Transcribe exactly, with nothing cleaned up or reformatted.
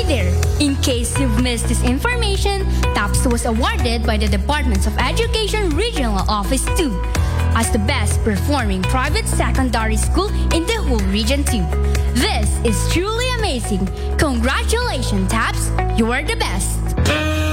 there, in case you've missed this information, TAPS was awarded by the Departments of Education Regional Office two as the best performing private secondary school in the whole Region two. This is truly amazing. Congratulations, TAPS. You are the best.